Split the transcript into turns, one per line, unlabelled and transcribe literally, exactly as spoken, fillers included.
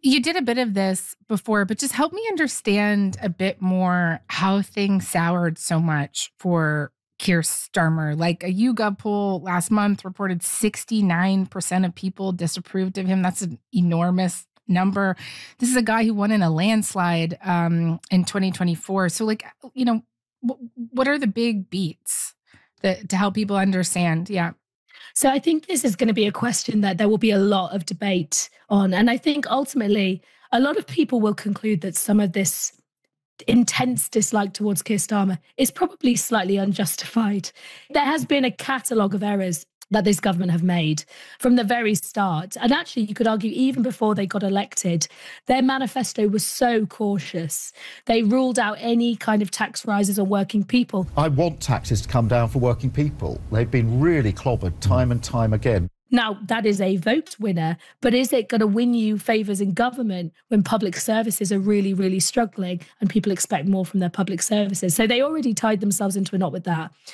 You did a bit of this before, but just help me understand a bit more how things soured so much for Keir Starmer. Like a YouGov poll last month reported sixty-nine percent of people disapproved of him. That's an enormous number. This is a guy who won in a landslide um, in twenty twenty-four. So, like, you know, w- what are the big beats that to help people understand? Yeah.
So I think this is going to be a question that there will be a lot of debate on. And I think ultimately, a lot of people will conclude that some of this intense dislike towards Keir Starmer is probably slightly unjustified. There has been a catalogue of errors that this government have made from the very start. And actually, you could argue even before they got elected, their manifesto was so cautious. They ruled out any kind of tax rises on working people.
I want taxes to come down for working people. They've been really clobbered time and time again.
Now, that is a vote winner, but is it going to win you favours in government when public services are really, really struggling and people expect more from their public services? So they already tied themselves into a knot with that.